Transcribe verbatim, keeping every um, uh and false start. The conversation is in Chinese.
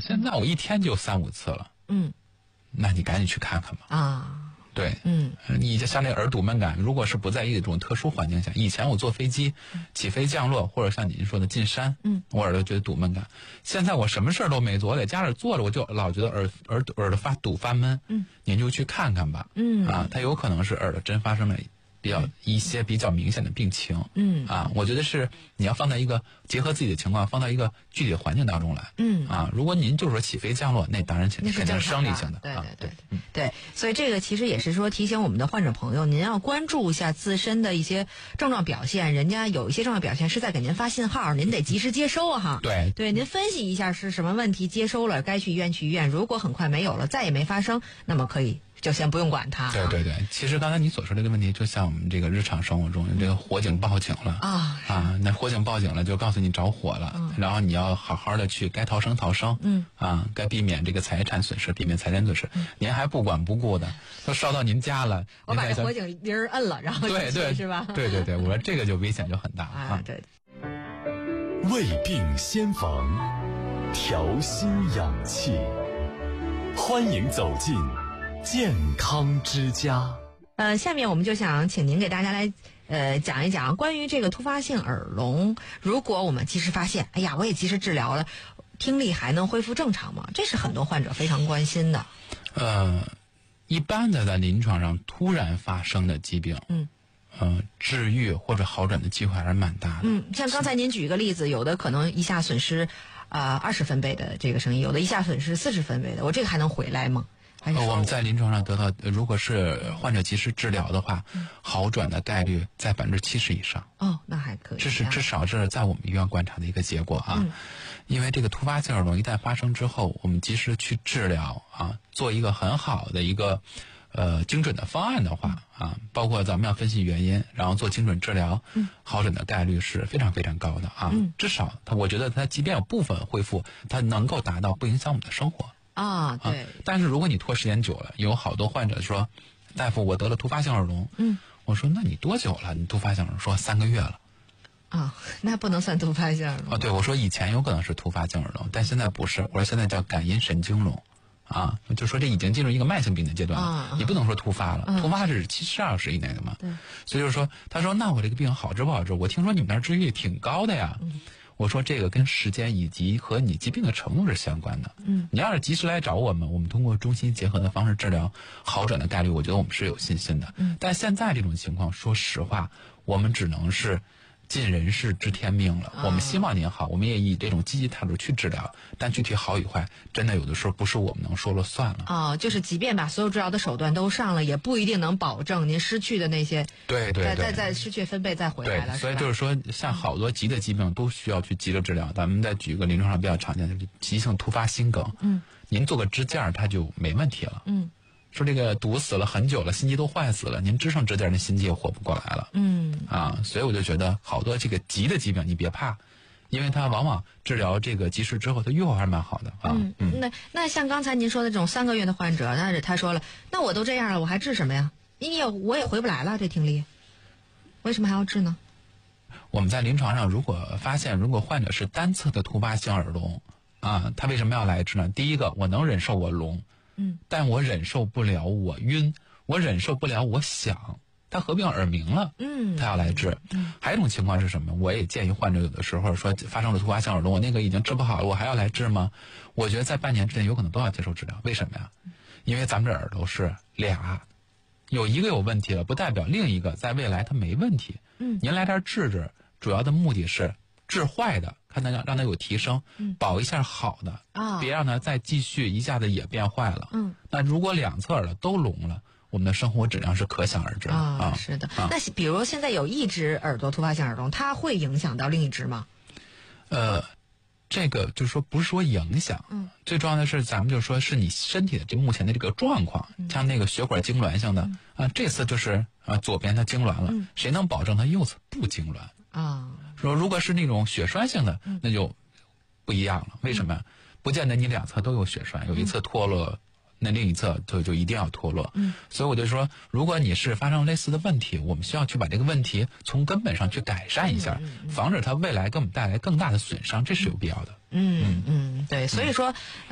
现在我一天就三五次了。 嗯， 那你赶紧去看看吧。 啊。 对， 嗯， 你像那耳堵闷感，如果是不在一种特殊环境下，以前我坐飞机起飞降落，或者像您说的进山， 嗯， 我耳朵觉得堵闷感。现在我什么事儿都没做，我在家里坐着，我就老觉得耳耳耳朵发堵发闷。 嗯， 您就去看看吧。 嗯， 啊，它有可能是耳朵真发生了比较一些比较明显的病情。 嗯， 啊，我觉得是你要放在一个结合自己的情况，放到一个具体的环境当中来。 嗯， 啊，如果您就是说起飞降落，那当然肯定是生理性的。 对对对、 啊、对、嗯、 对，所以这个其实也是说提醒我们的患者朋友，您要关注一下自身的一些症状表现，人家有一些症状表现是在给您发信号，您得及时接收啊哈。 对对，您分析一下是什么问题，接收了该去医院去医院，如果很快没有了，再也没发生，那么可以就先不用管它。 对对对，其实刚才你所说这个问题，就像我们这个日常生活中，这个火警报警了啊啊，那火警报警了就告诉你着火了，嗯、然后你要好好的去该逃生逃生， 嗯啊，该避免这个财产损失，避免财产损失，嗯、您还不管不顾的，都烧到您家了， 我把这火警铃儿摁了，然后对对是吧？ 对对对，我说这个就危险就很大啊，对。 未病先防，调心养气，欢迎走进健康之家。 呃，下面我们就想请您给大家来呃讲一讲关于这个突发性耳聋，如果我们及时发现，哎呀，我也及时治疗了，听力还能恢复正常吗？这是很多患者非常关心的。 呃，一般的在临床上突然发生的疾病， 嗯。 呃，治愈或者好转的机会还是蛮大的。 嗯，像刚才您举一个例子，有的可能一下损失啊二十分贝的这个声音，有的一下损失四十分贝的，我这个还能回来吗？ 呃，我们在临床上得到，如果是患者及时治疗的话，嗯、好转的概率在百分之七十以上。 哦，那还可以、啊。 这是至少是在我们医院观察的一个结果啊。 嗯、 因为这个突发性耳聋一旦发生之后，我们及时去治疗啊，做一个很好的一个。呃，精准的方案的话啊，包括咱们要分析原因，然后做精准治疗， 嗯， 好转的概率是非常非常高的啊。 嗯， 至少它，我觉得它即便有部分恢复，它能够达到不影响我们的生活啊。对。 啊但是如果你拖时间久了，有好多患者说，大夫，我得了突发性耳聋。 嗯， 我说那你多久了？你突发性耳聋？说三个月了。 啊，那不能算突发性耳聋。 哦，对，我说以前有可能是突发性耳聋，但现在不是。我说现在叫感音神经聋。啊，就说这已经进入一个慢性病的阶段了， 啊、 你不能说突发了， 嗯、 突发是七十二小时以内的嘛。 对， 所以就是说，他说那我这个病好治不好治？我听说你们那儿治愈率挺高的呀。 嗯、 我说这个跟时间以及和你疾病的程度是相关的。 嗯， 你要是及时来找我们，我们通过中西结合的方式治疗，好转的概率，我觉得我们是有信心的。 嗯， 但现在这种情况，说实话，我们只能是。尽人事知天命了，我们希望您好，我们也以这种积极态度去治疗，但具体好与坏，真的有的时候不是我们能说了算了。 啊，就是即便把所有治疗的手段都上了，也不一定能保证您失去的那些， 对对对， 再再再失去分贝再回来了。 对，所以就是说，像好多急的疾病都需要去急着治疗。咱们再举一个临床上比较常见的，就是急性突发心梗。 嗯， 您做个支架，它就没问题了。 嗯。 说这个堵死了很久了，心肌都坏死了，您支上支架，那心肌也活不过来了。 嗯啊，所以我就觉得好多这个急的疾病你别怕，因为它往往治疗这个及时之后，它愈后还是蛮好的啊。 嗯，嗯那那像刚才您说的这种三个月的患者，那是他说了，那我都这样了，我还治什么呀？你也我也回不来了，这听力，为什么还要治呢？ 我们在临床上如果发现，如果患者是单侧的突发性耳聋啊，他为什么要来治呢？第一个，我能忍受我聋。 嗯， 但我忍受不了我晕，我忍受不了我响，他合并耳鸣了， 嗯， 他要来治。 嗯， 还有一种情况是什么？我也建议患者有的时候说发生了突发性耳聋，我那个已经治不好了，我还要来治吗？我觉得在半年之内有可能都要接受治疗。为什么呀？因为咱们这耳朵是俩，有一个有问题了，不代表另一个在未来它没问题。 嗯， 您来这儿治治，主要的目的是治坏的，看它让让它有提升， 嗯， 保一下好的啊， 别让它再继续一下子也变坏了。 嗯， 那如果两侧耳朵都聋了，我们的生活质量是可想而知的啊。 啊是的， 啊、 那比如现在有一只耳朵突发性耳聋，它会影响到另一只吗？ 呃，这个就是说不是说影响， 嗯， 最重要的是咱们就说是你身体的这目前的这个状况， 嗯、 像那个血管痉挛性的、嗯、啊，这次就是啊左边它痉挛了， 嗯、 谁能保证它右侧不痉挛啊？ 说如果是那种血栓性的， 嗯、 那就不一样了。为什么？不见得你两侧都有血栓，有一侧脱落。嗯那另一侧就就一定要脱落， 嗯， 所以我就说，如果你是发生类似的问题，我们需要去把这个问题从根本上去改善一下， 嗯嗯嗯、 防止它未来给我们带来更大的损伤，这是有必要的。 嗯嗯，对，所以说。